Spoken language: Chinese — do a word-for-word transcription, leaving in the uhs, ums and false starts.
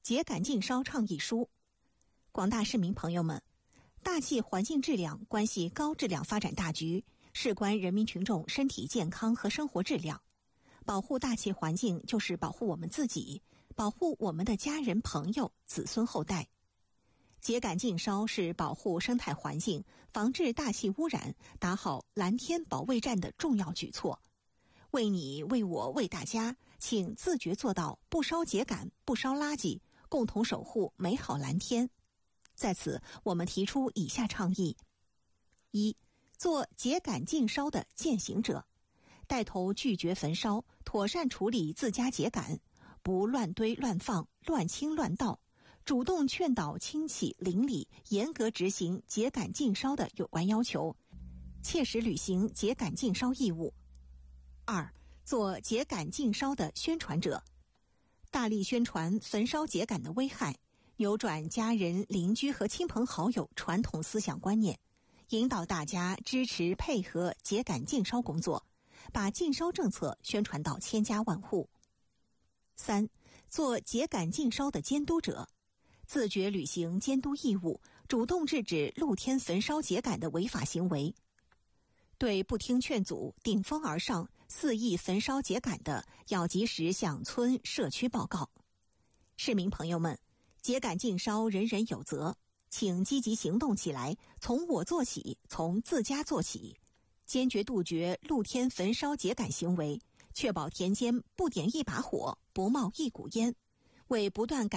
秸秆禁烧倡议书。广大市民朋友们，大气环境质量关系高质量发展大局，事关人民群众身体健康和生活质量。保护大气环境就是保护我们自己，保护我们的家人、朋友、子孙后代。秸秆禁烧是保护生态环境、防治大气污染、打好蓝天保卫战的重要举措。为你、为我、为大家，请自觉做到不烧秸秆、不烧垃圾，共同守护美好蓝天。在此，我们提出以下倡议：一、做秸秆禁烧的践行者，带头拒绝焚烧，妥善处理自家秸秆，不乱堆乱放、乱倾乱倒，主动劝导亲戚邻里严格执行秸秆禁烧的有关要求，切实履行秸秆禁烧义务。二、做秸秆禁烧的宣传者，大力宣传焚烧秸秆的危害，扭转家人、邻居和亲朋好友传统思想观念，引导大家支持配合秸秆禁烧工作，把禁烧政策宣传到千家万户。三、做秸秆禁烧的监督者，自觉履行监督义务，主动制止露天焚烧秸秆的违法行为。对不听劝阻、顶风而上、肆意焚烧秸秆的，要及时向村社区报告。市民朋友们，秸秆禁烧人人有责，请积极行动起来，从我做起，从自家做起，坚决杜绝露天焚烧秸秆行为，确保田间不点一把火，不冒一股烟，为不断改